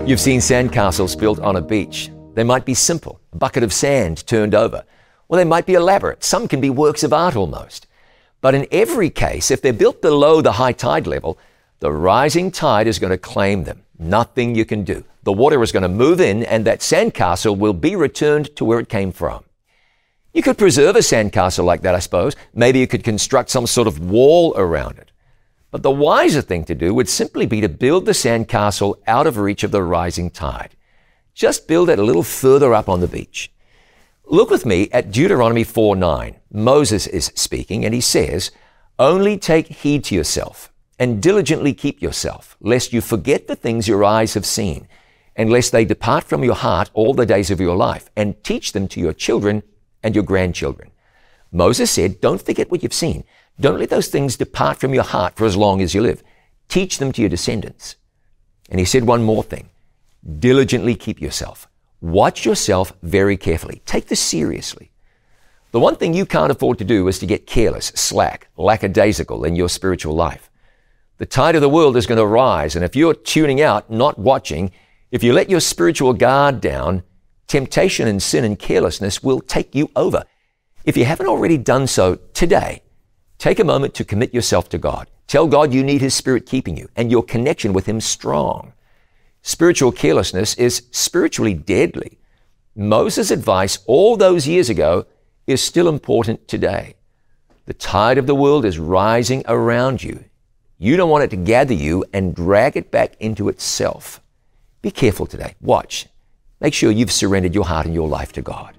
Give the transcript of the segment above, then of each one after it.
You've seen sandcastles built on a beach. They might be simple, a bucket of sand turned over, or they might be elaborate. Some can be works of art almost. But in every case, if they're built below the high tide level, the rising tide is going to claim them. Nothing you can do. The water is going to move in, and that sandcastle will be returned to where it came from. You could preserve a sandcastle like that, I suppose. Maybe you could construct some sort of wall around it. But the wiser thing to do would simply be to build the sandcastle out of reach of the rising tide. Just build it a little further up on the beach. Look with me at Deuteronomy 4:9. Moses is speaking, and he says, "Only take heed to yourself, and diligently keep yourself, lest you forget the things your eyes have seen, and lest they depart from your heart all the days of your life, and teach them to your children and your grandchildren." Moses said, don't forget what you've seen. Don't let those things depart from your heart for as long as you live. Teach them to your descendants. And he said one more thing. Diligently keep yourself. Watch yourself very carefully. Take this seriously. The one thing you can't afford to do is to get careless, slack, lackadaisical in your spiritual life. The tide of the world is going to rise, and if you're tuning out, not watching, if you let your spiritual guard down, temptation and sin and carelessness will take you over. If you haven't already done so today, take a moment to commit yourself to God. Tell God you need His Spirit keeping you and your connection with Him strong. Spiritual carelessness is spiritually deadly. Moses' advice all those years ago is still important today. The tide of the world is rising around you. You don't want it to gather you and drag it back into itself. Be careful today. Watch. Make sure you've surrendered your heart and your life to God.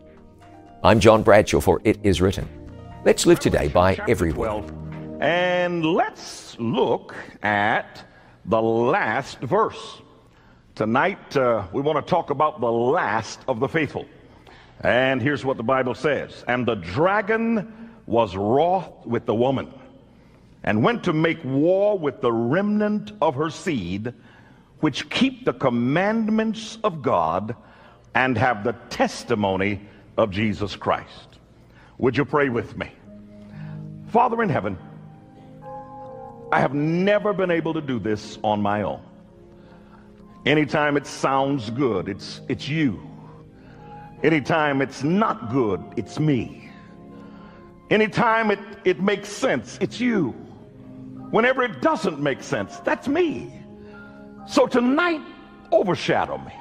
I'm John Bradshaw for It Is Written. Let's live today by every word. And let's look at the last verse. Tonight, we want to talk about the last of the faithful. And here's what the Bible says. And the dragon was wroth with the woman, and went to make war with the remnant of her seed, which keep the commandments of God and have the testimony of Jesus Christ. Would you pray with me? Father in heaven, I have never been able to do this on my own. Anytime it sounds good, it's you. Anytime it's not good, it's me. Anytime it makes sense, it's you. Whenever it doesn't make sense, that's me. So tonight, overshadow me.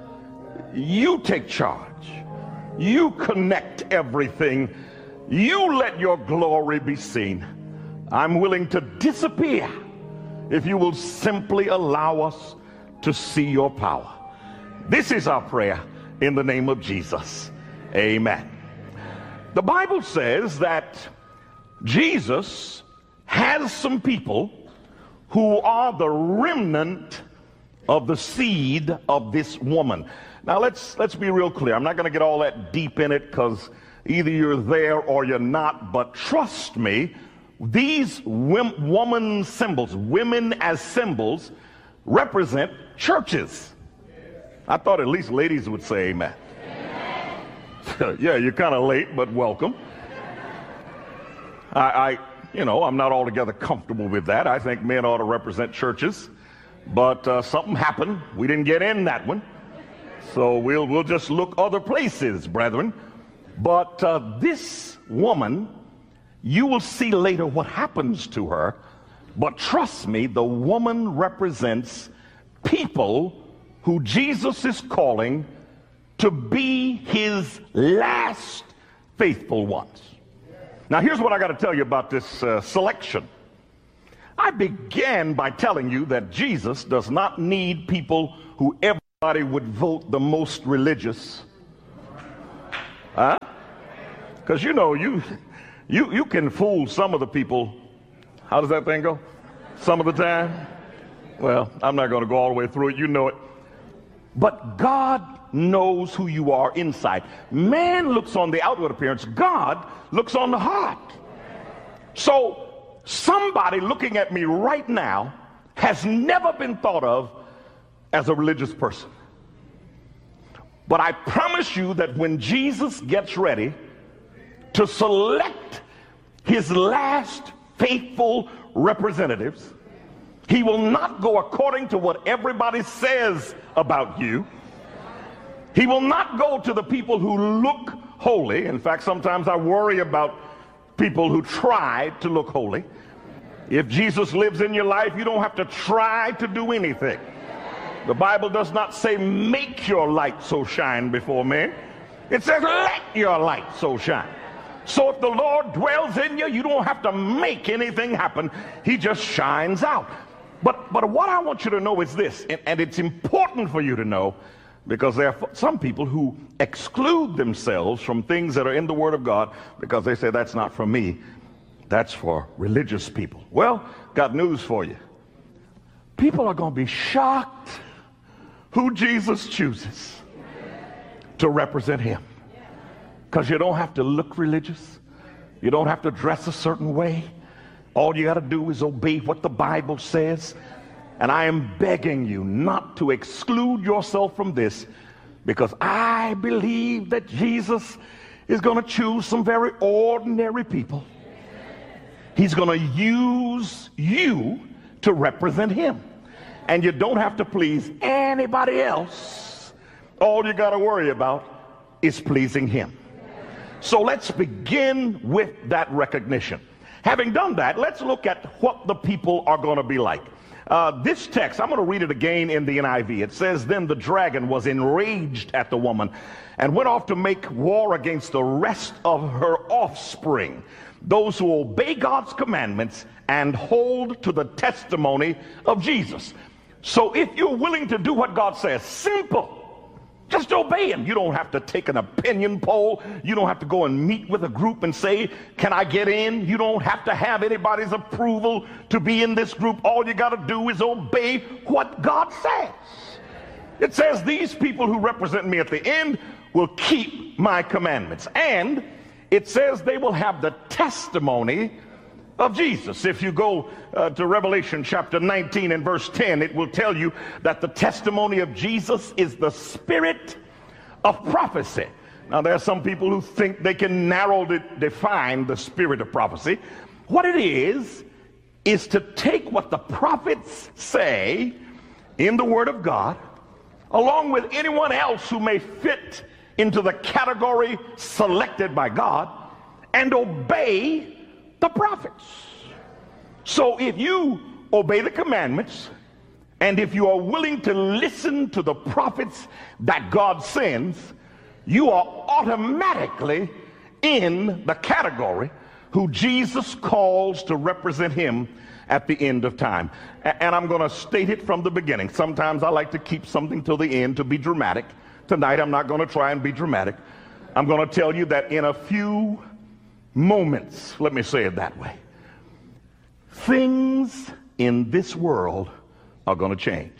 You take charge. You connect everything. You let your glory be seen. I'm willing to disappear if you will simply allow us to see your power. This is our prayer in the name of Jesus. Amen. The Bible says that Jesus has some people who are the remnant of the seed of this woman. Now let's be real clear. I'm not going to get all that deep in it because either you're there or you're not, but trust me, these woman symbols, women as symbols, represent churches. I thought at least ladies would say amen. Yeah, you're kind of late, but welcome. I'm not altogether comfortable with that. I think men ought to represent churches, but something happened. We didn't get in that one, so we'll just look other places, brethren. But this woman, you will see later what happens to her. But trust me, the woman represents people who Jesus is calling to be his last faithful ones. Now, here's what I got to tell you about this selection. I began by telling you that Jesus does not need people who everybody would vote the most religious. Because you can fool some of the people. How does that thing go? Some of the time? Well, I'm not going to go all the way through it. You know it. But God knows who you are inside. Man looks on the outward appearance. God looks on the heart. So somebody looking at me right now has never been thought of as a religious person. But I promise you that when Jesus gets ready to select his last faithful representatives, He will not go according to what everybody says about you. He will not go to the people who look holy. In fact, sometimes I worry about people who try to look holy. If Jesus lives in your life, you don't have to try to do anything. The Bible does not say make your light so shine before men. It says let your light so shine. So if the Lord dwells in you, you don't have to make anything happen. He just shines out. But what I want you to know is this, and it's important for you to know, because there are some people who exclude themselves from things that are in the Word of God because they say that's not for me, that's for religious people. Well, got news for you. People are going to be shocked who Jesus chooses to represent him. Because you don't have to look religious. You don't have to dress a certain way. All you got to do is obey what the Bible says. And I am begging you not to exclude yourself from this, because I believe that Jesus is going to choose some very ordinary people. He's going to use you to represent him. And you don't have to please anybody else. All you got to worry about is pleasing him. So let's begin with that recognition. Having done that, let's look at what the people are going to be like. This text, I'm going to read it again in the NIV. It says, then the dragon was enraged at the woman and went off to make war against the rest of her offspring, those who obey God's commandments and hold to the testimony of Jesus. So if you're willing to do what God says, simple, just obey him. You don't have to take an opinion poll. You don't have to go and meet with a group and say, can I get in? You don't have to have anybody's approval to be in this group. All you got to do is obey what God says. It says these people who represent me at the end will keep my commandments. And it says they will have the testimony of Jesus. If you go to Revelation chapter 19 and verse 10, it will tell you that the testimony of Jesus is the spirit of prophecy. Now, there are some people who think they can narrowly define the spirit of prophecy. What it is to take what the prophets say in the Word of God, along with anyone else who may fit into the category selected by God, and obey the prophets. So if you obey the commandments, and if you are willing to listen to the prophets that God sends, you are automatically in the category who Jesus calls to represent him at the end of time. And I'm going to state it from the beginning. Sometimes I like to keep something till the end to be dramatic. Tonight I'm not going to try and be dramatic. I'm going to tell you that in a few moments, let me say it that way, things in this world are going to change.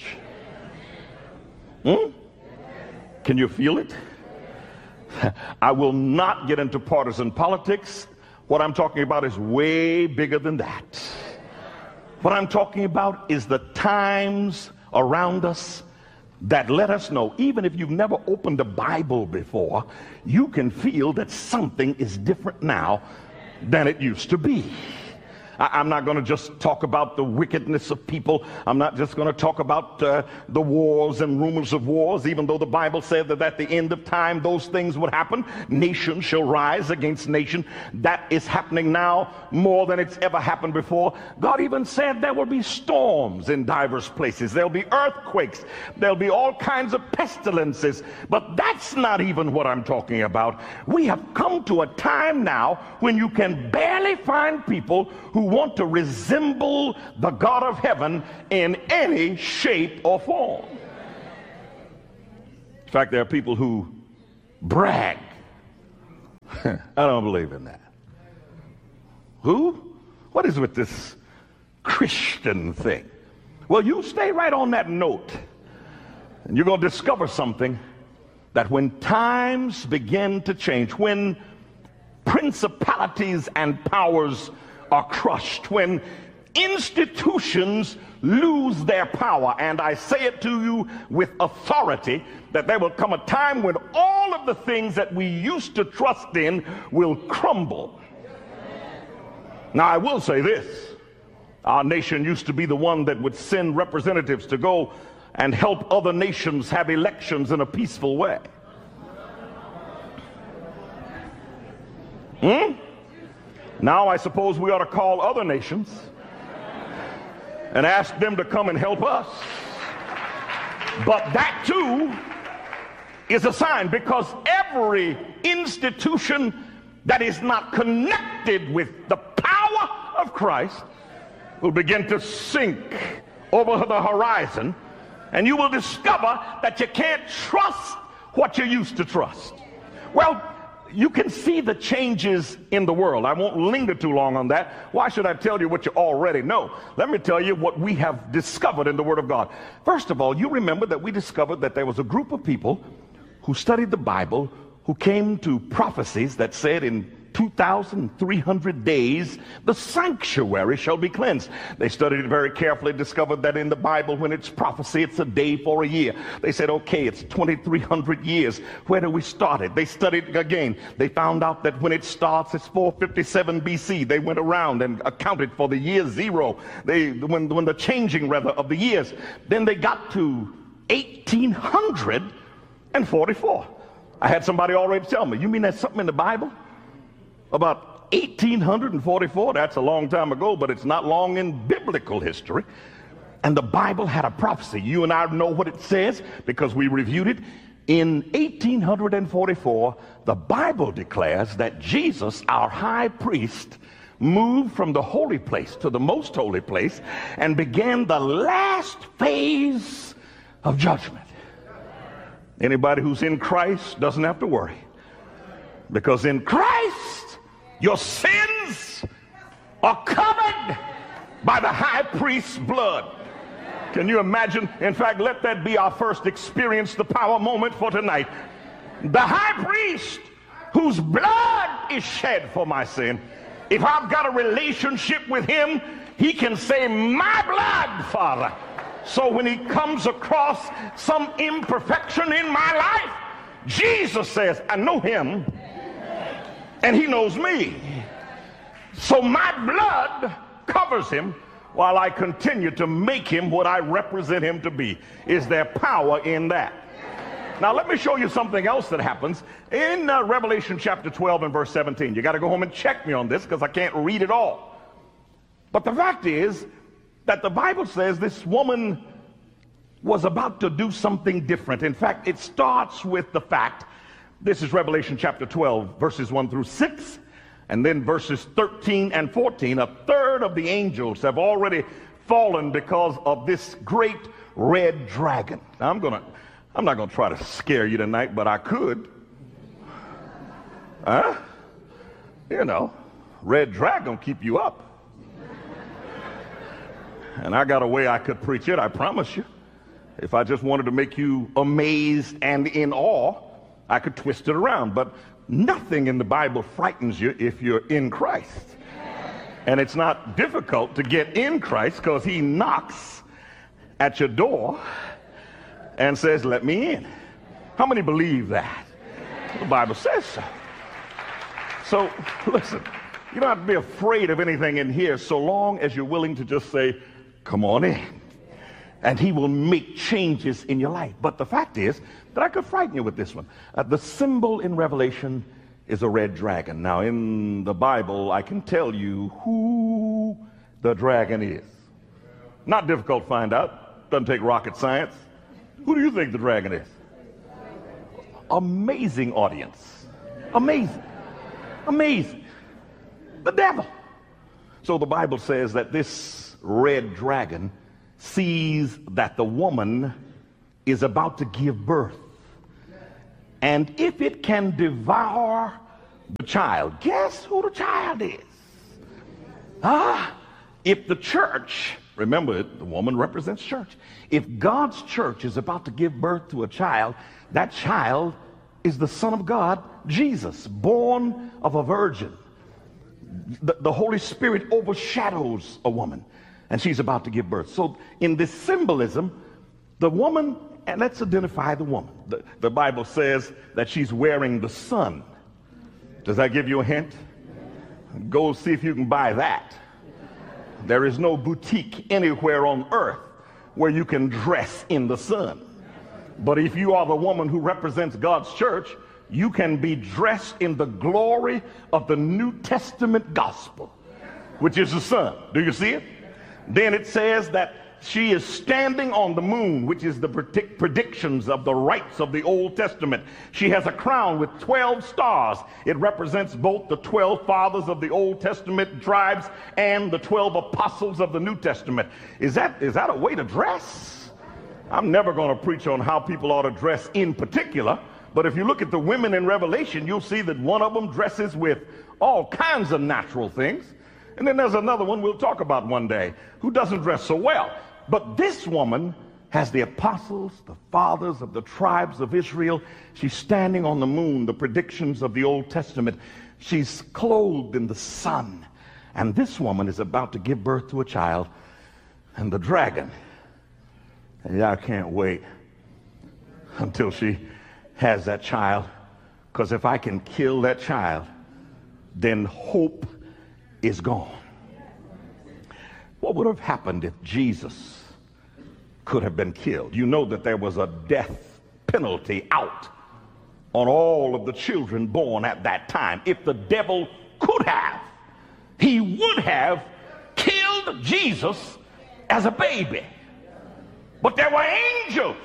Can you feel it? I will not get into partisan politics. What I'm talking about is way bigger than that. What I'm talking about is the times around us that let us know, even if you've never opened the Bible before, you can feel that something is different now than it used to be. I'm not going to just talk about the wickedness of people. I'm not just going to talk about the wars and rumors of wars, even though the Bible said that at the end of time those things would happen. Nation shall rise against nation. That is happening now more than it's ever happened before. God even said there will be storms in diverse places. There'll be earthquakes. There'll be all kinds of pestilences. But that's not even what I'm talking about. We have come to a time now when you can barely find people who want to resemble the God of heaven in any shape or form. In fact, there are people who brag. I don't believe in that. Who? What is with this Christian thing? Well, you stay right on that note, and you're going to discover something, that when times begin to change, when principalities and powers are crushed, when institutions lose their power, and I say it to you with authority, that there will come a time when all of the things that we used to trust in will crumble. Now, I will say this. Our nation used to be the one that would send representatives to go and help other nations have elections in a peaceful way. Now I suppose we ought to call other nations and ask them to come and help us. But that too is a sign, because every institution that is not connected with the power of Christ will begin to sink over the horizon, and you will discover that you can't trust what you used to trust. Well, you can see the changes in the world. I won't linger too long on that. Why should I tell you what you already know? Let me tell you what we have discovered in the Word of God. First of all, you remember that we discovered that there was a group of people who studied the Bible, who came to prophecies that said in 2,300 days, the sanctuary shall be cleansed. They studied it very carefully, discovered that in the Bible, when it's prophecy, it's a day for a year. They said, okay, it's 2,300 years. Where do we start it? They studied it again. They found out that when it starts, it's 457 BC. They went around and accounted for the year zero. When the changing, rather, of the years. Then they got to 1844. I had somebody already tell me, you mean there's something in the Bible about 1844? That's a long time ago, but it's not long in biblical history. And the Bible had a prophecy. You and I know what it says because we reviewed it. In 1844, the Bible declares that Jesus, our high priest, moved from the holy place to the most holy place and began the last phase of judgment. Anybody who's in Christ doesn't have to worry, because in Christ your sins are covered by the high priest's blood. Can you imagine? In fact, let that be our first experience, the power moment for tonight. The high priest whose blood is shed for my sin. If I've got a relationship with him, he can say, my blood, Father. So when he comes across some imperfection in my life, Jesus says, I know him and he knows me. So my blood covers him while I continue to make him what I represent him to be. Is there power in that? Now let me show you something else that happens in Revelation chapter 12 and verse 17. You got to go home and check me on this because I can't read it all. But the fact is that the Bible says this woman was about to do something different. In fact, it starts with the fact, this is Revelation chapter 12, verses 1 through 6, and then verses 13 and 14. A third of the angels have already fallen because of this great red dragon. Now, I'm not going to try to scare you tonight, but I could. You know, red dragon keep you up. And I got a way I could preach it, I promise you. If I just wanted to make you amazed and in awe, I could twist it around. But nothing in the Bible frightens you if you're in Christ. And it's not difficult to get in Christ because he knocks at your door and says, let me in. How many believe that? The Bible says so. So, listen, you don't have to be afraid of anything in here so long as you're willing to just say, come on in. And he will make changes in your life. But the fact is that I could frighten you with this one. The symbol in Revelation is a red dragon. Now, in the Bible, I can tell you who the dragon is. Not difficult to find out. Doesn't take rocket science. Who do you think the dragon is? Amazing audience. Amazing. Amazing. The devil. So the Bible says that this red dragon sees that the woman is about to give birth. And if it can devour the child, guess who the child is? If the church, remember the woman represents church. If God's church is about to give birth to a child, that child is the Son of God, Jesus, born of a virgin. The Holy Spirit overshadows a woman, and she's about to give birth. So in this symbolism, the woman, and let's identify the woman. The Bible says that she's wearing the sun. Does that give you a hint? Go see if you can buy that. There is no boutique anywhere on earth where you can dress in the sun. But if you are the woman who represents God's church, you can be dressed in the glory of the New Testament gospel, which is the sun. Do you see it? Then it says that she is standing on the moon, which is the predictions of the rites of the Old Testament. She has a crown with 12 stars. It represents both the 12 fathers of the Old Testament tribes and the 12 apostles of the New Testament. Is that a way to dress? I'm never going to preach on how people ought to dress in particular, but if you look at the women in Revelation, you'll see that one of them dresses with all kinds of natural things. And then there's another one we'll talk about one day who doesn't dress so well. But this woman has the apostles, the fathers of the tribes of Israel. She's standing on the moon, the predictions of the Old Testament. She's clothed in the sun. And this woman is about to give birth to a child. And the dragon, and I can't wait until she has that child, because if I can kill that child, then hope is gone. What would have happened if Jesus could have been killed? You know that there was a death penalty out on all of the children born at that time. If the devil could have, he would have killed Jesus as a baby. But there were angels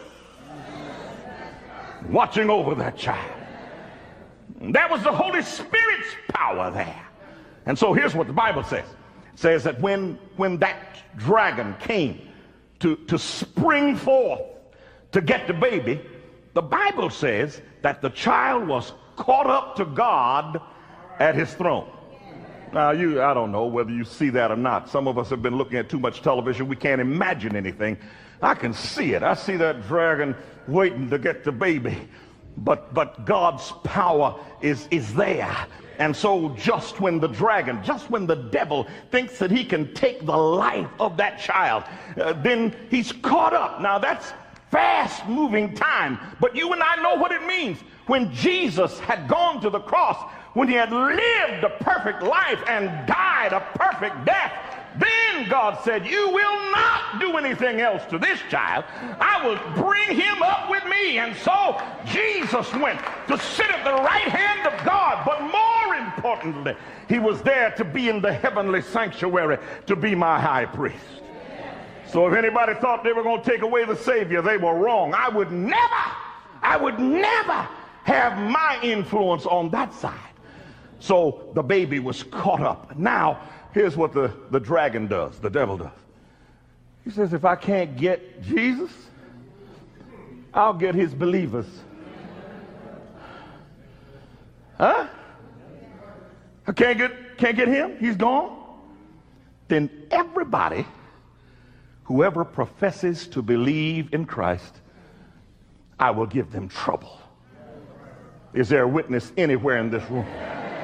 watching over that child. There was the Holy Spirit's power there. And so here's what the Bible says. It says that when that dragon came to spring forth to get the baby, the Bible says that the child was caught up to God at his throne. Now, I don't know whether you see that or not. Some of us have been looking at too much television. We can't imagine anything. I can see it. I see that dragon waiting to get the baby. But God's power is there. And so just when the devil thinks that he can take the life of that child, then he's caught up. Now that's fast moving time. But you and I know what it means. When Jesus had gone to the cross, when he had lived a perfect life and died a perfect death, then God said, you will not do anything else to this child. I will bring him up with me. And so Jesus went to sit at the right hand of God. But more importantly, he was there to be in the heavenly sanctuary, to be my high priest. So if anybody thought they were going to take away the Savior, they were wrong. I would never have my influence on that side. So the baby was caught up. Now, here's what the dragon does, the devil does. He says, if I can't get Jesus, I'll get his believers. Huh? I can't get him? He's gone? Then everybody, whoever professes to believe in Christ, I will give them trouble. Is there a witness anywhere in this room?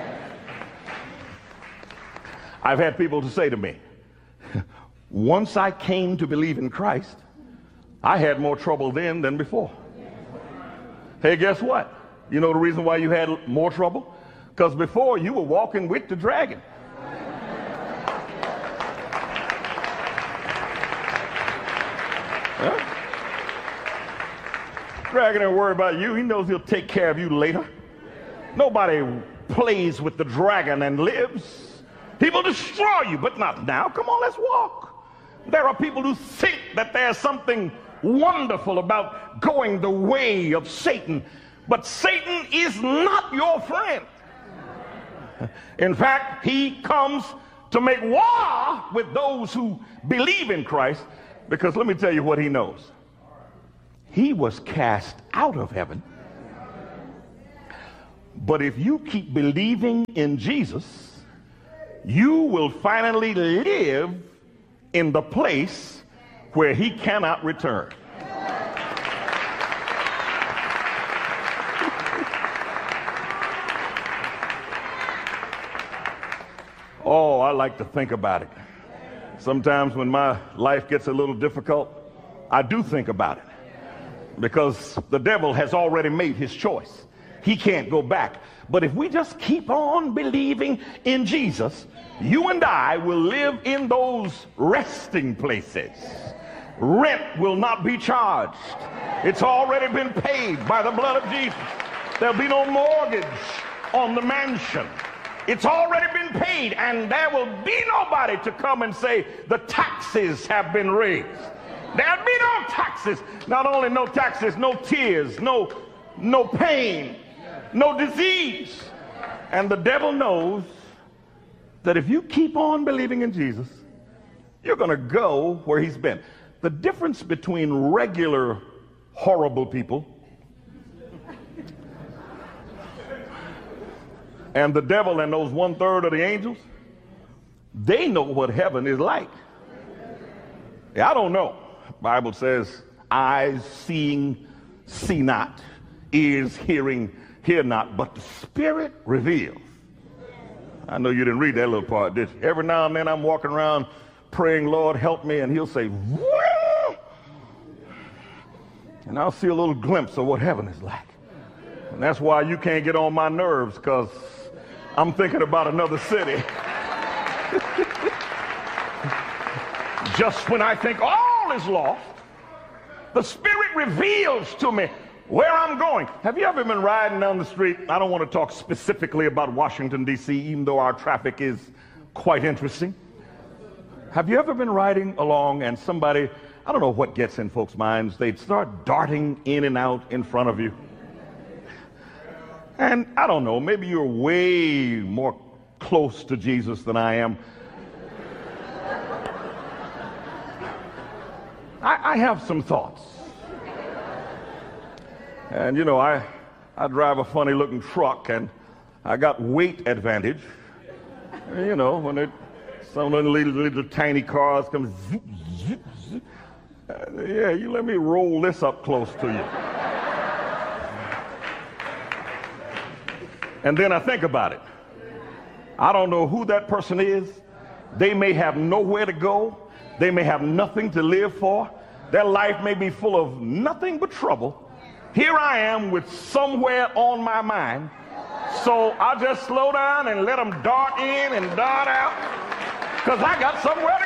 I've had people to say to me, once I came to believe in Christ, I had more trouble then than before. Hey, guess what? You know the reason why you had more trouble? Because before you were walking with the dragon. Huh? Dragon ain't worry about you. He knows he'll take care of you later. Nobody plays with the dragon and lives. He will destroy you, but not now. Come on, let's walk. There are people who think that there's something wonderful about going the way of Satan, but Satan is not your friend. In fact, he comes to make war with those who believe in Christ, because let me tell you what he knows. He was cast out of heaven. But if you keep believing in Jesus, you will finally live in the place where he cannot return. Oh, I like to think about it. Sometimes when my life gets a little difficult, I do think about it. Because the devil has already made his choice. He can't go back. But if we just keep on believing in Jesus, you and I will live in those resting places. Rent will not be charged. It's already been paid by the blood of Jesus. There'll be no mortgage on the mansion. It's already been paid, and there will be nobody to come and say the taxes have been raised. There'll be no taxes. Not only no taxes, no tears, no pain, no disease. And the devil knows that if you keep on believing in Jesus, you're going to go where he's been. The difference between regular horrible people and the devil and those 1/3 of the angels, they know what heaven is like. I don't know. The Bible says, eyes seeing, see not, ears hearing, hear not, but the Spirit reveals. I know you didn't read that little part, did you? Every now and then I'm walking around praying, Lord, help me, and he'll say, whoa! And I'll see a little glimpse of what heaven is like. And that's why you can't get on my nerves, because I'm thinking about another city. Just when I think all is lost, the Spirit reveals to me where I'm going. Have you ever been riding down the street? I don't want to talk specifically about Washington, D.C., even though our traffic is quite interesting. Have you ever been riding along and somebody, I don't know what gets in folks' minds, they'd start darting in and out in front of you? And I don't know, maybe you're way more close to Jesus than I am. I have some thoughts. And you know, I drive a funny looking truck, and I got weight advantage. And, you know, when some of the little tiny cars come, zoop, zoop, zoop. Yeah, you let me roll this up close to you. And then I think about it. I don't know who that person is. They may have nowhere to go. They may have nothing to live for. Their life may be full of nothing but trouble. Here I am with somewhere on my mind. So I'll just slow down and let them dart in and dart out, because I got somewhere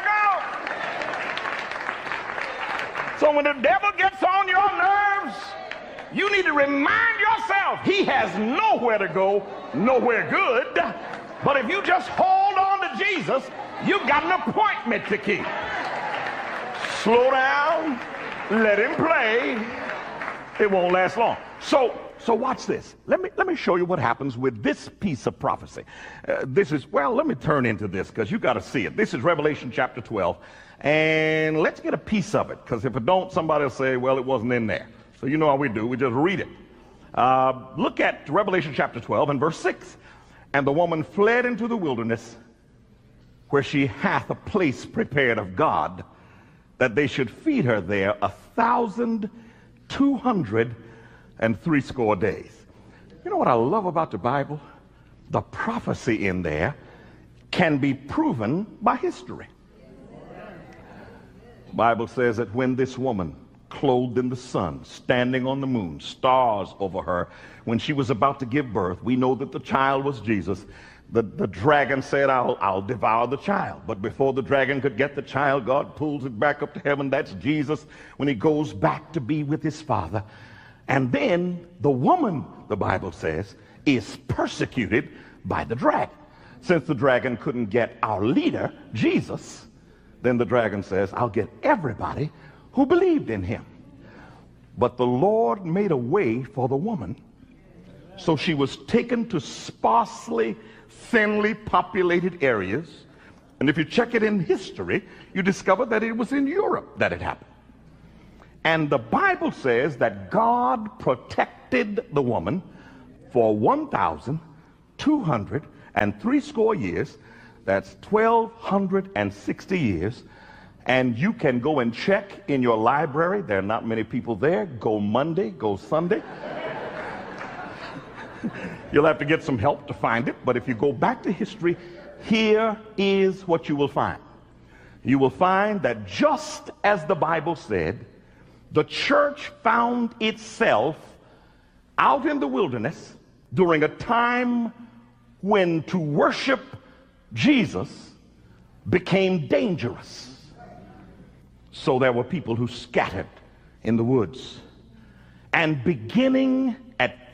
to go. So when the devil gets on your nerves, you need to remind yourself he has nowhere to go, nowhere good. But if you just hold on to Jesus, you've got an appointment to keep. Slow down, let him play. It won't last long. So watch this. Let me show you what happens with this piece of prophecy. Let me turn into this, because you got to see it. This is Revelation chapter 12. And let's get a piece of it, because if it don't, somebody will say, well, it wasn't in there. So you know how we do. We just read it. Look at Revelation chapter 12 and verse 6. And the woman fled into the wilderness, where she hath a place prepared of God, that they should feed her there 1,260 days. You know what I love about the Bible? The prophecy in there can be proven by history. The Bible says that when this woman, clothed in the sun, standing on the moon, stars over her, when she was about to give birth, we know that the child was Jesus. The dragon said, I'll devour the child. But before the dragon could get the child, God pulls it back up to heaven. That's Jesus when he goes back to be with his Father. And then the woman, the Bible says, is persecuted by the dragon. Since the dragon couldn't get our leader, Jesus, then the dragon says, I'll get everybody who believed in him. But the Lord made a way for the woman, so she was taken to sparsely, thinly populated areas. And if you check it in history, you discover that it was in Europe that it happened. And the Bible says that God protected the woman for 1,260 years. That's 1,260 years. And you can go and check in your library. There are not many people there. Go Monday, go Sunday. You'll have to get some help to find it. But if you go back to history, here is what you will find. You will find that just as the Bible said, the church found itself out in the wilderness during a time when to worship Jesus became dangerous. So there were people who scattered in the woods. And beginning at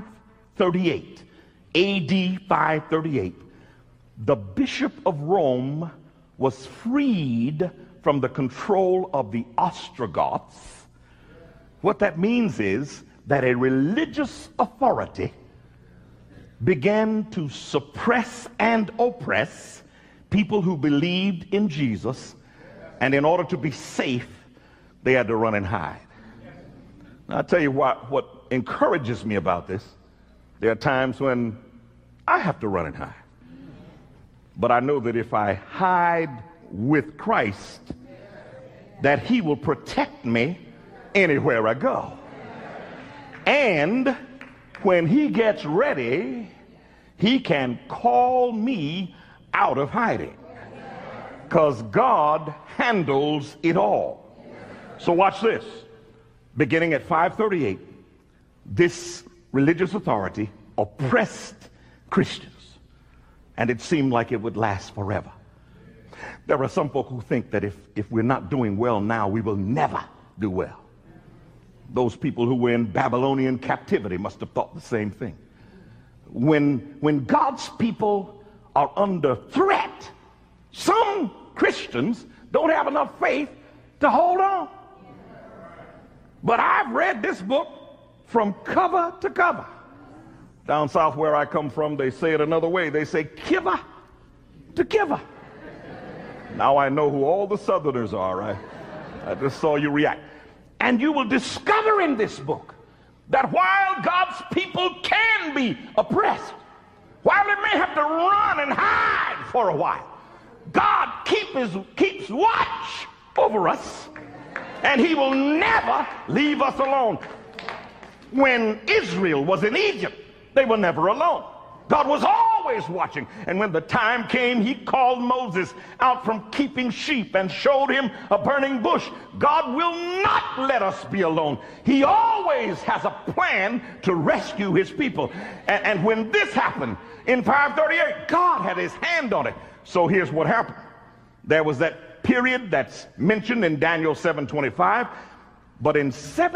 538, AD 538, the Bishop of Rome was freed from the control of the Ostrogoths. What that means is that a religious authority began to suppress and oppress people who believed in Jesus, and in order to be safe, they had to run and hide. Now, I'll tell you what encourages me about this. There are times when I have to run and hide. But I know that if I hide with Christ, that he will protect me anywhere I go. And when he gets ready, he can call me out of hiding, because God handles it all. So watch this. Beginning at 538, this religious authority oppressed Christians, and it seemed like it would last forever. There are some folk who think that if we're not doing well now, we will never do well. Those people who were in Babylonian captivity must have thought the same thing. When God's people are under threat, some Christians don't have enough faith to hold on. But I've read this book from cover to cover. Down south where I come from, they say it another way. They say kiver to kiver. Now I know who all the Southerners are. I just saw you react. And you will discover in this book that while God's people can be oppressed, while they may have to run and hide for a while, God keeps watch over us, and he will never leave us alone. When Israel was in Egypt, they were never alone. God was always watching. And when the time came, he called Moses out from keeping sheep and showed him a burning bush. God will not let us be alone. He always has a plan to rescue his people. And when this happened in 538, God had his hand on it. So here's what happened. There was that period that's mentioned in Daniel 7:25. But in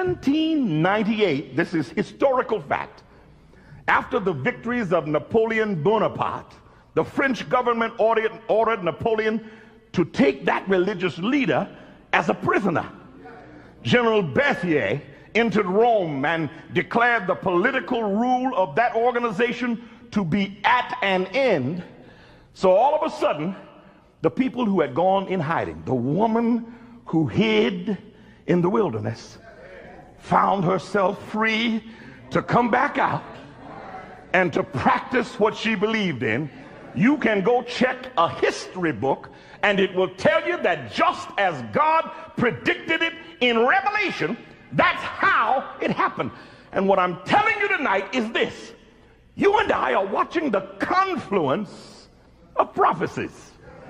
1798, this is historical fact, after the victories of Napoleon Bonaparte, the French government ordered Napoleon to take that religious leader as a prisoner. General Berthier entered Rome and declared the political rule of that organization to be at an end. So all of a sudden, the people who had gone in hiding, the woman who hid in the wilderness, found herself free to come back out and to practice what she believed in. You can go check a history book, and it will tell you that just as God predicted it in Revelation, that's how it happened. And what I'm telling you tonight is this: you and I are watching the confluence of prophecies.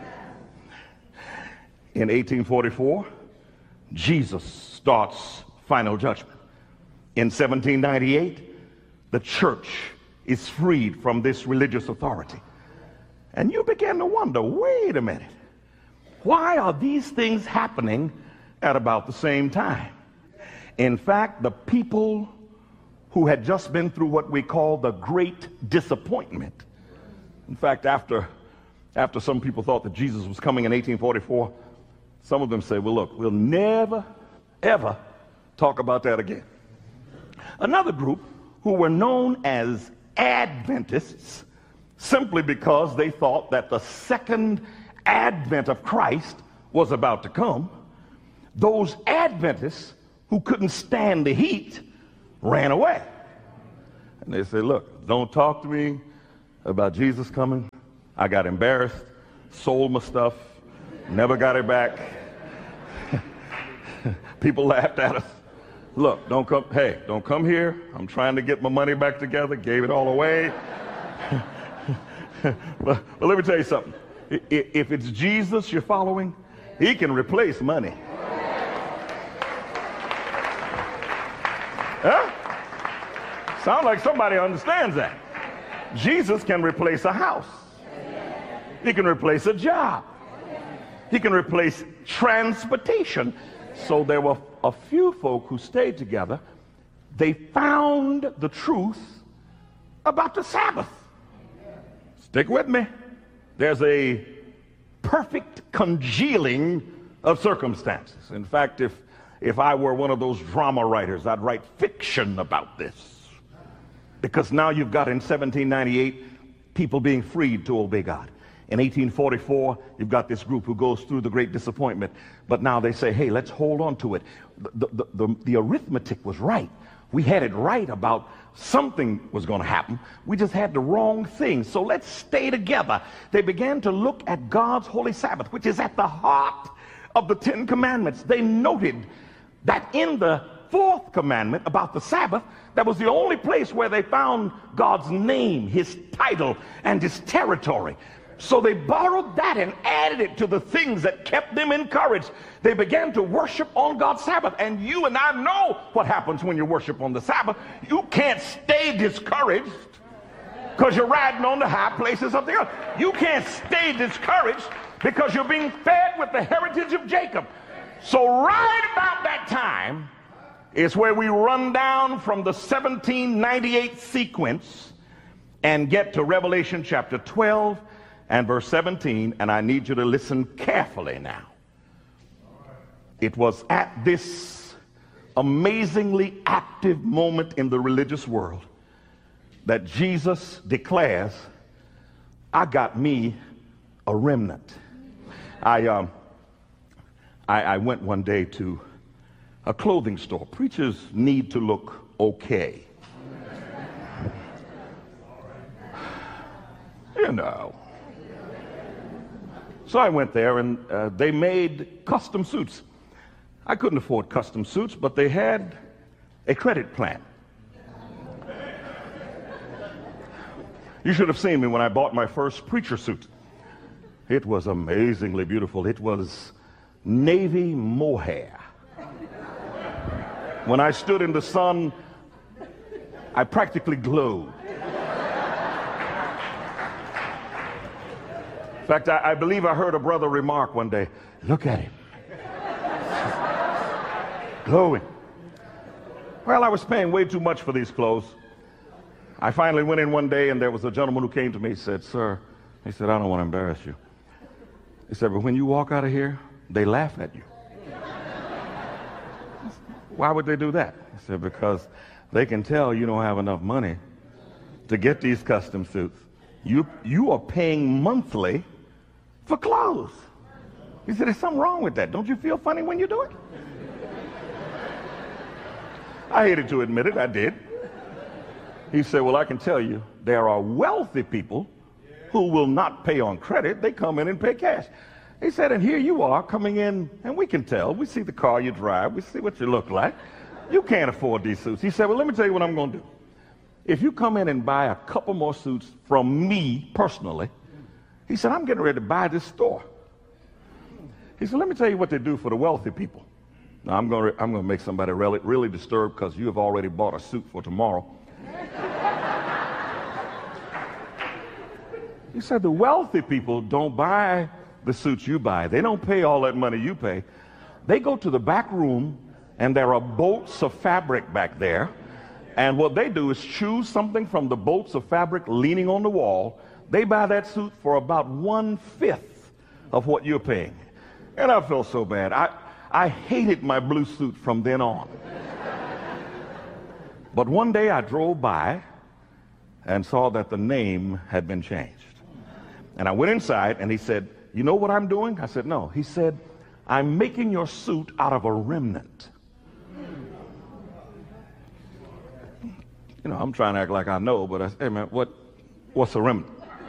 In 1844, Jesus starts final judgment. In 1798, the church is freed from this religious authority. And you begin to wonder, wait a minute, why are these things happening at about the same time? In fact, the people who had just been through what we call the Great Disappointment. In fact, after some people thought that Jesus was coming in 1844, some of them say, well, look, we'll never, ever talk about that again. Another group who were known as Adventists, simply because they thought that the second advent of Christ was about to come, those Adventists who couldn't stand the heat ran away. And they said, look, don't talk to me about Jesus coming. I got embarrassed, sold my stuff, never got it back. People laughed at us. Look, don't come here. I'm trying to get my money back together. Gave it all away. But let me tell you something. If it's Jesus you're following, he can replace money. Huh? Sound like somebody understands that. Jesus can replace a house. He can replace a job. He can replace transportation. So there were a few folk who stayed together. They found the truth about the Sabbath. Stick with me. There's a perfect congealing of circumstances. In fact, if I were one of those drama writers, I'd write fiction about this. Because now you've got in 1798 people being freed to obey God. In 1844, you've got this group who goes through the great disappointment. But now they say, hey, let's hold on to it. The arithmetic was right. We had it right about something was going to happen. We just had the wrong thing. So let's stay together. They began to look at God's holy Sabbath, which is at the heart of the Ten Commandments. They noted that in the fourth commandment about the Sabbath, that was the only place where they found God's name, his title, and his territory. So they borrowed that and added it to the things that kept them encouraged. They began to worship on God's Sabbath. And you and I know what happens when you worship on the Sabbath. You can't stay discouraged because you're riding on the high places of the earth. You can't stay discouraged because you're being fed with the heritage of Jacob. So right about that time is where we run down from the 1798 sequence and get to Revelation chapter 12 and verse 17, and I need you to listen carefully now. It was at this amazingly active moment in the religious world that Jesus declares, I got me a remnant. I went one day to a clothing store. Preachers need to look okay. You know. So I went there, and they made custom suits. I couldn't afford custom suits, but they had a credit plan. You should have seen me when I bought my first preacher suit. It was amazingly beautiful. It was navy mohair. When I stood in the sun, I practically glowed. In fact, I believe I heard a brother remark one day, look at him. Glowing. Well, I was paying way too much for these clothes. I finally went in one day, and there was a gentleman who came to me. He said, sir, he said, I don't want to embarrass you. He said, but when you walk out of here, they laugh at you. Why would they do that? He said, because they can tell you don't have enough money to get these custom suits. You are paying monthly for clothes. He said, there's something wrong with that. Don't you feel funny when you do it? I hated to admit it, I did. He said, well, I can tell you, there are wealthy people who will not pay on credit. They come in and pay cash. He said, and here you are coming in, and we can tell. We see the car you drive. We see what you look like. You can't afford these suits. He said, well, let me tell you what I'm going to do. If you come in and buy a couple more suits from me personally, he said, I'm getting ready to buy this store. He said, let me tell you what they do for the wealthy people. Now, I'm going to make somebody really disturbed because you have already bought a suit for tomorrow. He said, the wealthy people don't buy the suits you buy. They don't pay all that money you pay. They go to the back room, and there are bolts of fabric back there. And what they do is choose something from the bolts of fabric leaning on the wall. They buy that suit for about 1/5 of what you're paying. And I felt so bad. I hated my blue suit from then on. But one day I drove by and saw that the name had been changed. And I went inside, and he said, you know what I'm doing? I said, no. He said, I'm making your suit out of a remnant. You know, I'm trying to act like I know, but I said, hey, man, what's a remnant?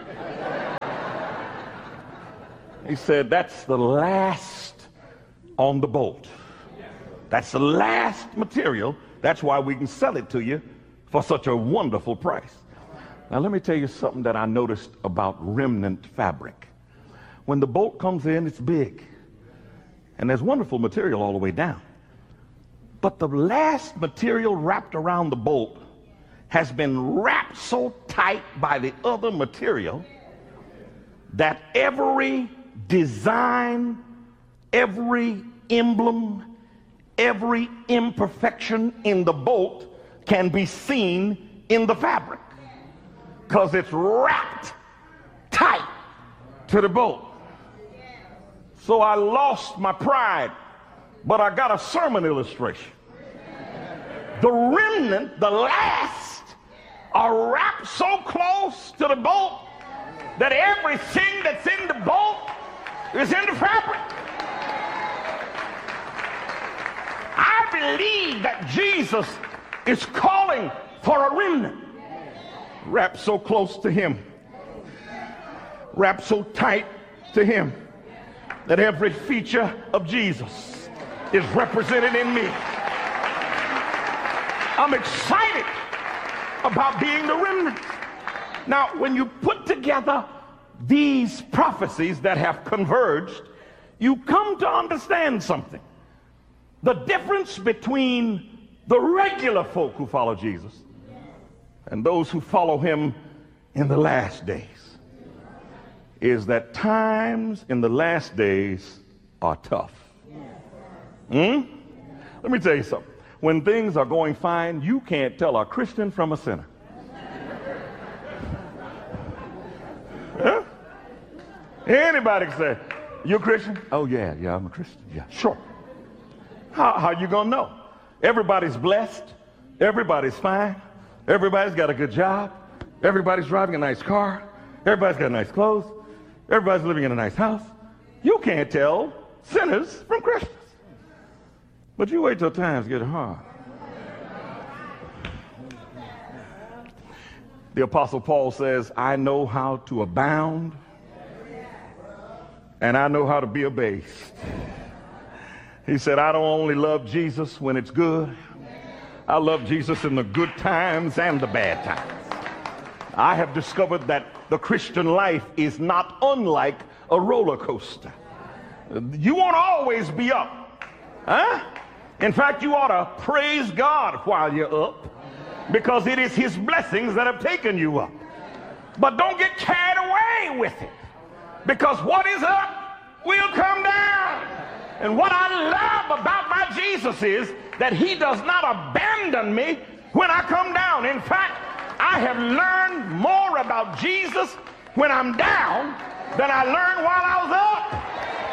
He said, that's the last on the bolt. That's the last material. That's why we can sell it to you for such a wonderful price. Now, let me tell you something that I noticed about remnant fabric. When the bolt comes in, it's big. And there's wonderful material all the way down. But the last material wrapped around the bolt has been wrapped so tight by the other material that every design, every emblem, every imperfection in the bolt can be seen in the fabric because it's wrapped tight to the bolt. So I lost my pride, but I got a sermon illustration. The remnant, the last, are wrapped so close to the bolt that everything that's in the bolt is in the fabric. I believe that Jesus is calling for a remnant wrapped so close to him, wrapped so tight to him, that every feature of Jesus is represented in me. I'm excited about being the remnant. Now, when you put together these prophecies that have converged, you come to understand something. The difference between the regular folk who follow Jesus and those who follow him in the last days is that times in the last days are tough. Let me tell you something. When things are going fine, you can't tell a Christian from a sinner. Huh? Anybody can say, you a Christian? Oh, yeah, I'm a Christian. Yeah, sure. How you gonna know? Everybody's blessed. Everybody's fine. Everybody's got a good job. Everybody's driving a nice car. Everybody's got nice clothes. Everybody's living in a nice house. You can't tell sinners from Christians. But you wait till times get hard. The Apostle Paul says, I know how to abound and I know how to be abased. He said, I don't only love Jesus when it's good. I love Jesus in the good times and the bad times. I have discovered that the Christian life is not unlike a roller coaster. You won't always be up. Huh? In fact, you ought to praise God while you're up, because it is his blessings that have taken you up. But don't get carried away with it, because what is up will come down. And what I love about my Jesus is that he does not abandon me when I come down. In fact, I have learned more about Jesus when I'm down than I learned while I was up.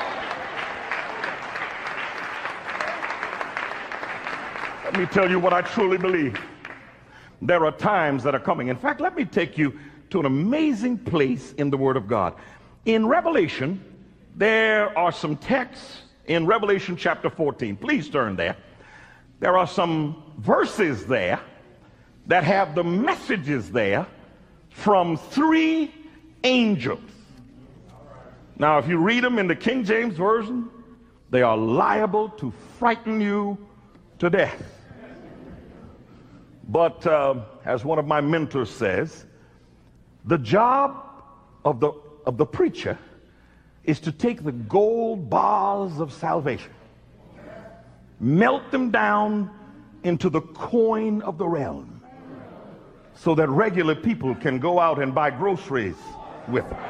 Let me tell you what I truly believe. There are times that are coming. In fact, let me take you to an amazing place in the Word of God. In Revelation, there are some texts in Revelation chapter 14. Please turn there. There are some verses there that have the messages there from 3 angels. Now, if you read them in the King James Version, they are liable to frighten you to death. But as one of my mentors says, the job of the preacher is to take the gold bars of salvation, melt them down into the coin of the realm, so that regular people can go out and buy groceries with them.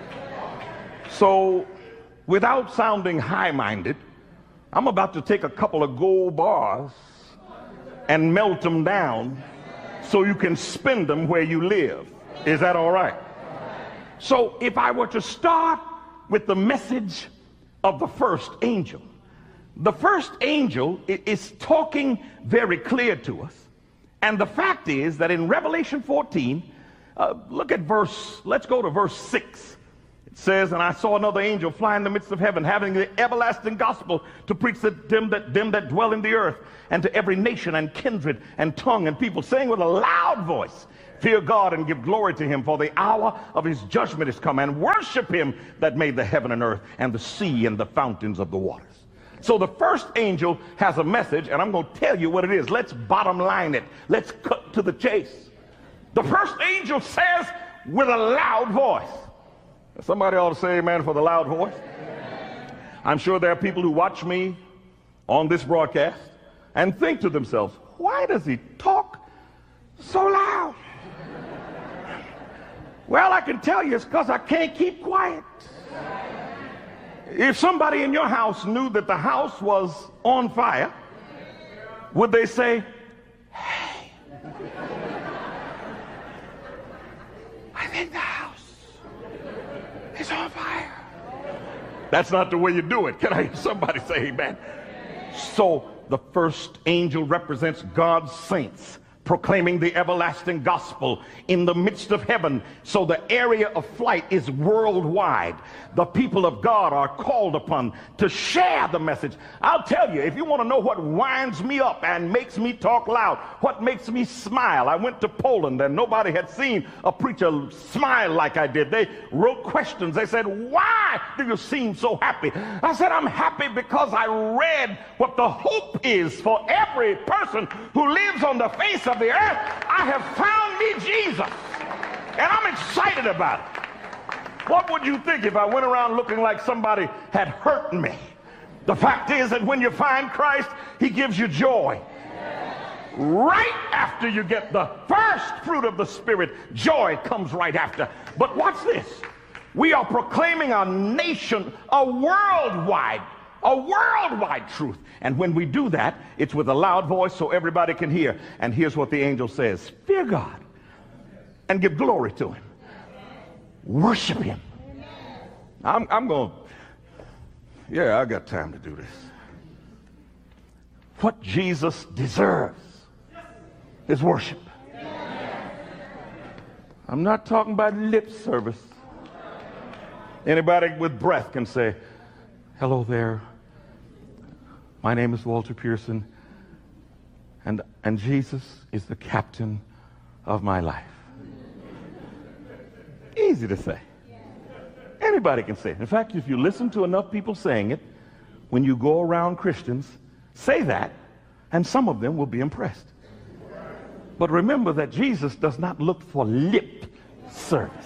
So, without sounding high-minded, I'm about to take a couple of gold bars and melt them down so you can spend them where you live. Is that all right? So if I were to start with the message of the first angel, the first angel is talking very clear to us. And the fact is that in Revelation 14, let's go to verse 6. It says, and I saw another angel fly in the midst of heaven, having the everlasting gospel to preach to them that dwell in the earth, and to every nation and kindred and tongue and people, saying with a loud voice, fear God and give glory to him, for the hour of his judgment is come, and worship him that made the heaven and earth and the sea and the fountains of the waters. So the first angel has a message, and I'm going to tell you what it is. Let's bottom line it. Let's cut to the chase. The first angel says with a loud voice. Somebody ought to say amen for the loud voice. I'm sure there are people who watch me on this broadcast and think to themselves, why does he talk so loud? Well, I can tell you it's because I can't keep quiet. If somebody in your house knew that the house was on fire, would they say, hey, I think the house is on fire? That's not the way you do it. Can I hear somebody say amen? So the first angel represents God's saints, proclaiming the everlasting gospel in the midst of heaven. So the area of flight is worldwide. The people of God are called upon to share the message. I'll tell you, if you want to know what winds me up and makes me talk loud, what makes me smile, I went to Poland and nobody had seen a preacher smile like I did. They wrote questions. They said, why do you seem so happy? I said, I'm happy because I read what the hope is for every person who lives on the face of the earth. I have found me Jesus, and I'm excited about it. What would you think if I went around looking like somebody had hurt me? The fact is that when you find Christ, he gives you joy. Right after you get the first fruit of the Spirit, joy comes right after. But watch this. We are proclaiming a nation, a worldwide truth. And when we do that, it's with a loud voice so everybody can hear. And here's what the angel says: fear God and give glory to him. Worship him. I'm going, I got time to do this. What Jesus deserves is worship. I'm not talking about lip service. Anybody with breath can say, hello there. My name is Walter Pearson, and Jesus is the captain of my life. Easy to say. Anybody can say it. In fact, if you listen to enough people saying it, when you go around Christians, say that, and some of them will be impressed. But remember that Jesus does not look for lip service.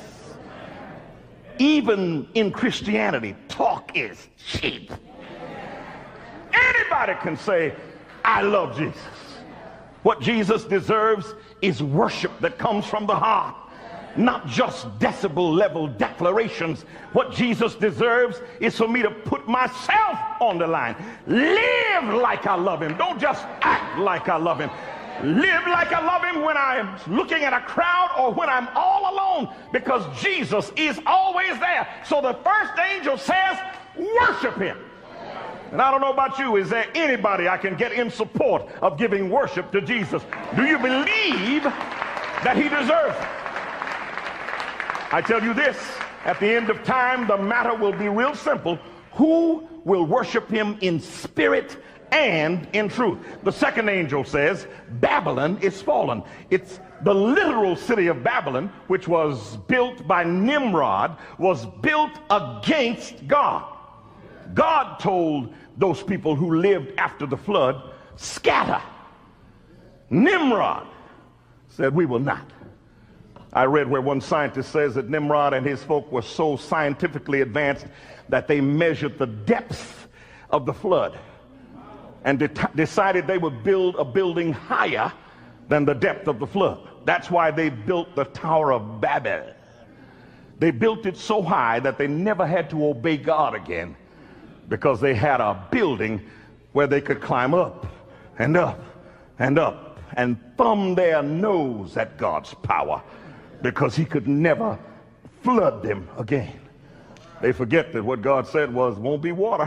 Even in Christianity, talk is cheap. Anybody can say, I love Jesus. What Jesus deserves is worship that comes from the heart, not just decibel level declarations. What Jesus deserves is for me to put myself on the line. Live like I love him. Don't just act like I love him. Live like I love him when I'm looking at a crowd or when I'm all alone, because Jesus is always there. So the first angel says, worship him. And I don't know about you, is there anybody I can get in support of giving worship to Jesus? Do you believe that he deserves it? I tell you this, at the end of time, the matter will be real simple. Who will worship him in spirit and in truth? The second angel says, Babylon is fallen. It's the literal city of Babylon, which was built by Nimrod, was built against God. God told those people who lived after the flood, scatter. Nimrod said, we will not. I read where one scientist says that Nimrod and his folk were so scientifically advanced that they measured the depth of the flood and decided they would build a building higher than the depth of the flood. That's why they built the Tower of Babel. They built it so high that they never had to obey God again, because they had a building where they could climb up and up and up and thumb their nose at God's power, because he could never flood them again. They forget that what God said was, won't be water.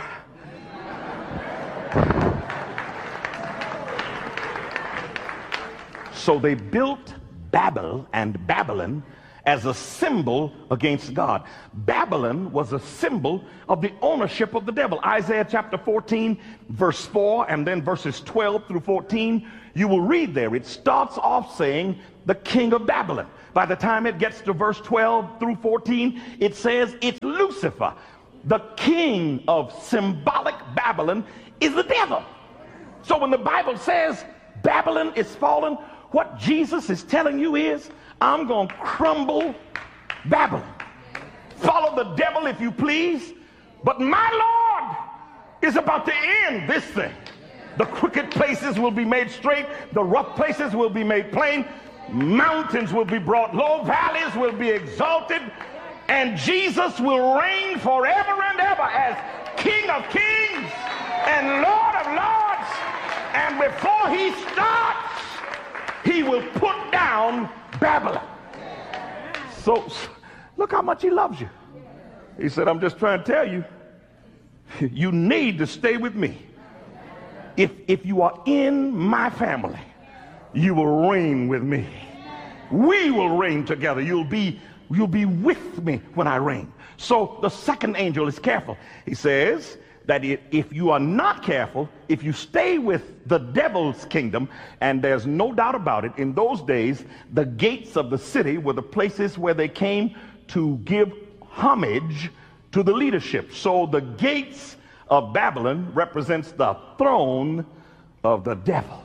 So they built Babel and Babylon as a symbol against God. Babylon was a symbol of the ownership of the devil. Isaiah chapter 14, verse 4, and then verses 12 through 14, you will read there. It starts off saying the king of Babylon. By the time it gets to verse 12 through 14, it says it's Lucifer. The king of symbolic Babylon is the devil. So when the Bible says Babylon is fallen, what Jesus is telling you is, I'm going to crumble Babylon. Follow the devil if you please, but my Lord is about to end this thing. The crooked places will be made straight, the rough places will be made plain. Mountains will be brought low, valleys will be exalted, and Jesus will reign forever and ever as King of kings and Lord of lords. And before he starts, he will put down Babylon. So look how much he loves you. He said, I'm just trying to tell you, you need to stay with me. If you are in my family, you will reign with me. We will reign together. You'll be with me when I reign. So the second angel is careful. He says that if you are not careful, if you stay with the devil's kingdom, and there's no doubt about it, in those days, the gates of the city were the places where they came to give homage to the leadership. So the gates of Babylon represents the throne of the devil.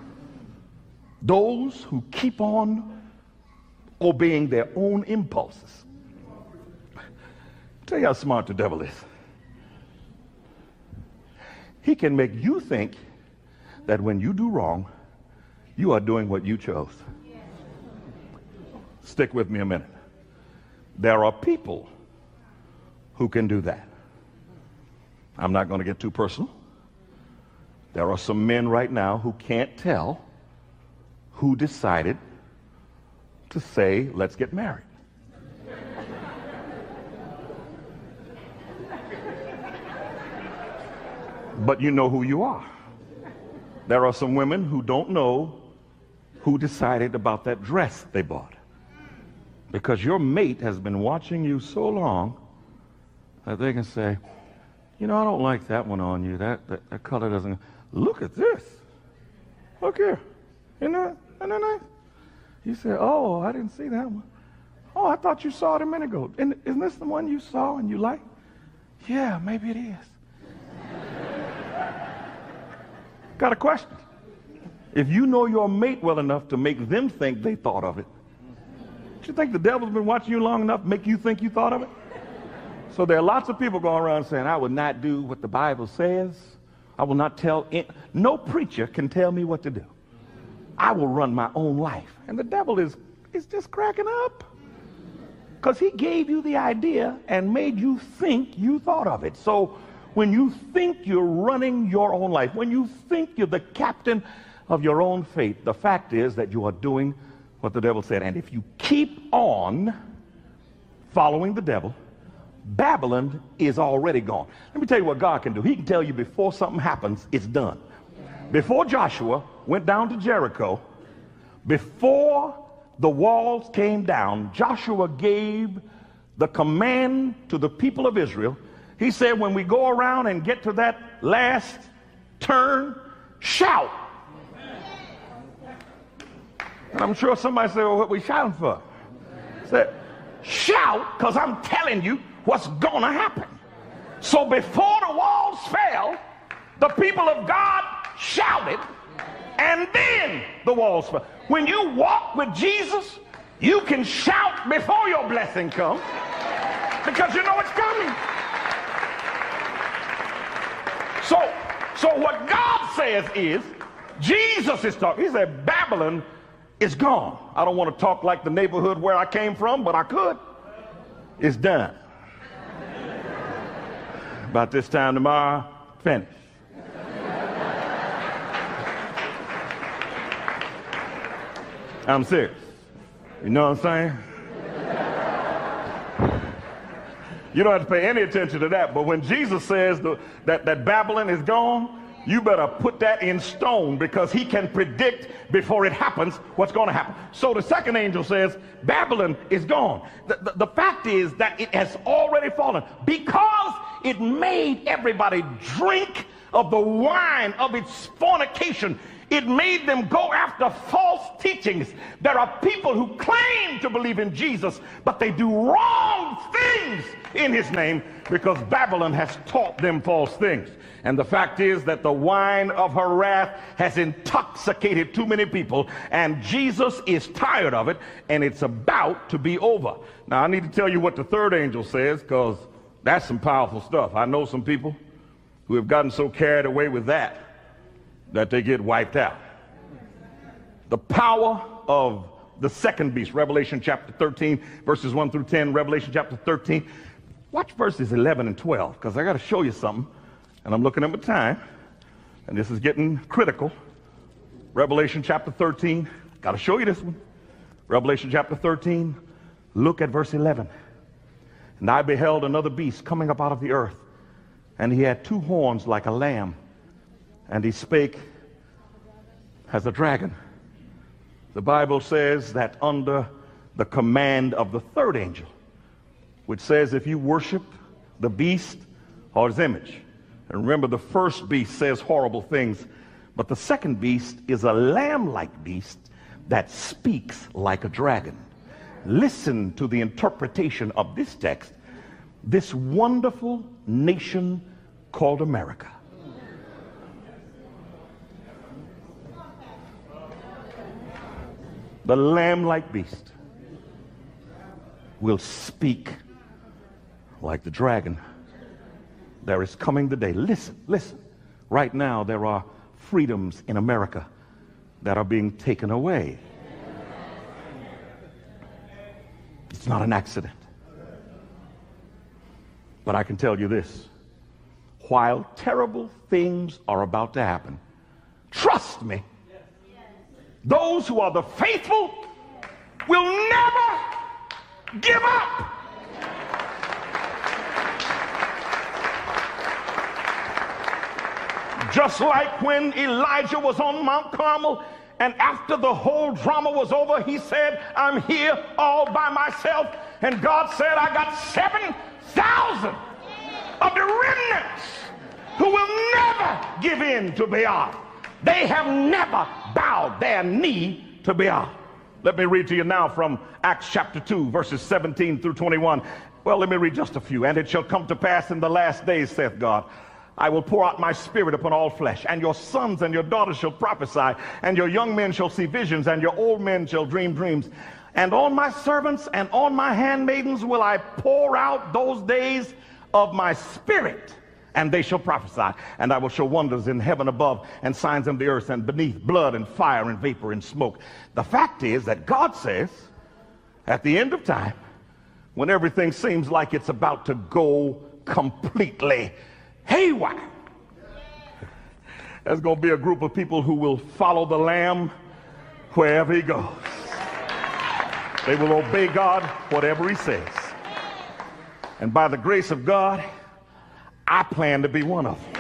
Those who keep on obeying their own impulses. Tell you how smart the devil is. He can make you think that when you do wrong, you are doing what you chose. Stick with me a minute. There are people who can do that. I'm not going to get too personal. There are some men right now who can't tell who decided to say, let's get married. But you know who you are. There are some women who don't know who decided about that dress they bought. Because your mate has been watching you so long that they can say, you know, I don't like that one on you. That color doesn't. Look at this. Look here. Isn't that nice? You say, oh, I didn't see that one. Oh, I thought you saw it a minute ago. And isn't this the one you saw and you liked? Yeah, maybe it is. Got a question. If you know your mate well enough to make them think they thought of it, do you think the devil's been watching you long enough to make you think you thought of it? So there are lots of people going around saying, I will not do what the Bible says. I will not tell. No preacher can tell me what to do. I will run my own life. And the devil is just cracking up. Because he gave you the idea and made you think you thought of it. So when you think you're running your own life, when you think you're the captain of your own fate, the fact is that you are doing what the devil said. And if you keep on following the devil, Babylon is already gone. Let me tell you what God can do. He can tell you before something happens, it's done. Before Joshua went down to Jericho, before the walls came down, Joshua gave the command to the people of Israel. He said, when we go around and get to that last turn, shout. And I'm sure somebody said, well, what are we shouting for? He said, shout, because I'm telling you what's going to happen. So before the walls fell, the people of God shouted, and then the walls fell. When you walk with Jesus, you can shout before your blessing comes, because you know it's coming. So what God says is, Jesus is talking. He said, Babylon is gone. I don't want to talk like the neighborhood where I came from, but I could. It's done. About this time tomorrow, finish. I'm serious. You know what I'm saying? You don't have to pay any attention to that, but when Jesus says that Babylon is gone, you better put that in stone, because he can predict before it happens what's going to happen. So the second angel says Babylon is gone. The fact is that it has already fallen because it made everybody drink of the wine of its fornication. It made them go after false teachings. There are people who claim to believe in Jesus, but they do wrong things in his name because Babylon has taught them false things. And the fact is that the wine of her wrath has intoxicated too many people, and Jesus is tired of it, and it's about to be over. Now, I need to tell you what the third angel says, because that's some powerful stuff. I know some people who have gotten so carried away with that they get wiped out. The power of the second beast. Revelation chapter 13, verses 1 through 10. Revelation chapter 13. Watch verses 11 and 12, because I got to show you something. And I'm looking at my time, and this is getting critical. Revelation chapter 13. Got to show you this one. Revelation chapter 13. Look at verse 11. And I beheld another beast coming up out of the earth, and he had two horns like a lamb, and he spake as a dragon. The Bible says that under the command of the third angel, which says if you worship the beast or his image. And remember, the first beast says horrible things, but the second beast is a lamb-like beast that speaks like a dragon. Listen to the interpretation of this text. This wonderful nation called America. The lamb-like beast will speak like the dragon. There is coming the day. Listen. Right now there are freedoms in America that are being taken away. It's not an accident. But I can tell you this. While terrible things are about to happen, trust me, those who are the faithful will never give up. Just like when Elijah was on Mount Carmel, and after the whole drama was over, he said, I'm here all by myself. And God said, I got 7,000 of the remnants who will never give in to Baal. They have never bowed their knee to Baal. Let me read to you now from Acts chapter 2, verses 17 through 21. Well, let me read just a few. And it shall come to pass in the last days, saith God, I will pour out my spirit upon all flesh, and your sons and your daughters shall prophesy, and your young men shall see visions, and your old men shall dream dreams. And on my servants and on my handmaidens will I pour out those days of my spirit, and they shall prophesy. And I will show wonders in heaven above, and signs in the earth, and beneath, blood and fire and vapor and smoke. The fact is that God says, at the end of time, when everything seems like it's about to go completely haywire, there's going to be a group of people who will follow the Lamb wherever he goes. They will obey God whatever he says. And by the grace of God, I plan to be one of them.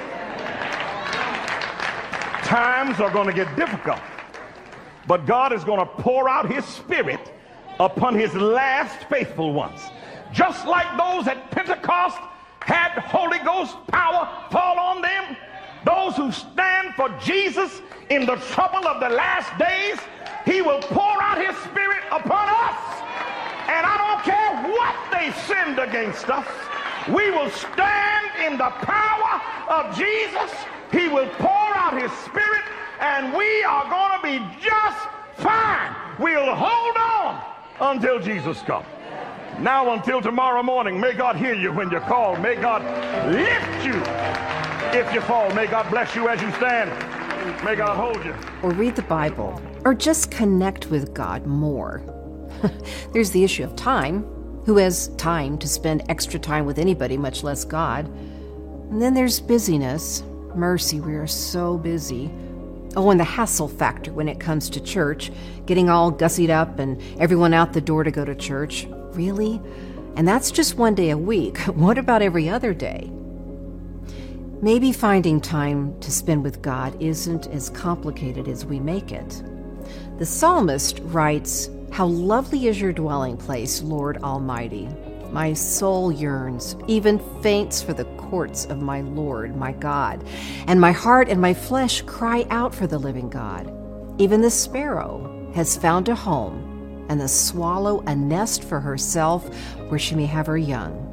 Times are going to get difficult, but God is going to pour out his spirit upon his last faithful ones. Just like those at Pentecost had Holy Ghost power fall on them, those who stand for Jesus in the trouble of the last days, he will pour out his spirit upon us. And I don't care what they sinned against us, we will stand in the power of Jesus. He will pour out his spirit, and we are going to be just fine. We'll hold on until Jesus comes. Now until tomorrow morning, may God hear you when you're called. May God lift you if you fall. May God bless you as you stand. May God hold you. Or read the Bible, or just connect with God more. There's the issue of time. Who has time to spend extra time with anybody, much less God? And then there's busyness. Mercy, we are so busy. Oh, and the hassle factor when it comes to church, getting all gussied up and everyone out the door to go to church. Really? And that's just one day a week. What about every other day? Maybe finding time to spend with God isn't as complicated as we make it. The psalmist writes, "How lovely is your dwelling place, Lord Almighty. My soul yearns, even faints for the courts of my Lord, my God. And my heart and my flesh cry out for the living God. Even the sparrow has found a home, and the swallow a nest for herself where she may have her young.